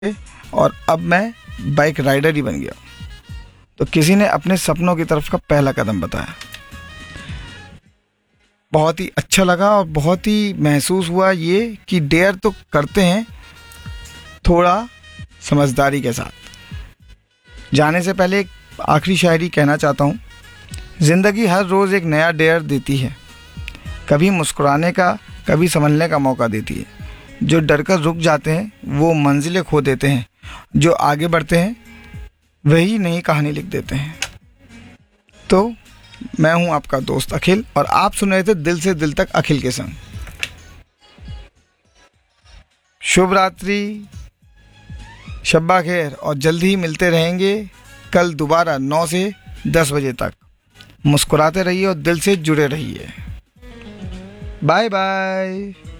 और अब मैं बाइक राइडर ही बन गया। तो किसी ने अपने सपनों की तरफ का पहला कदम बताया। बहुत ही अच्छा लगा और बहुत ही महसूस हुआ ये कि डेयर तो करते हैं, थोड़ा समझदारी के साथ। जाने से पहले एक आखिरी शायरी कहना चाहता हूँ। ज़िंदगी हर रोज़ एक नया डेयर देती है, कभी मुस्कुराने का, कभी संभलने का मौका देती है। जो डर कर रुक जाते हैं वो मंजिलें खो देते हैं, जो आगे बढ़ते हैं वही नई कहानी लिख देते हैं। तो मैं हूं आपका दोस्त अखिल और आप सुन रहे थे दिल से दिल तक अखिल के संग। शुभ रात्रि, शब्बा खैर, और जल्दी ही मिलते रहेंगे कल दोबारा 9 से 10 बजे तक। मुस्कुराते रहिए और दिल से जुड़े रहिए। Bye bye.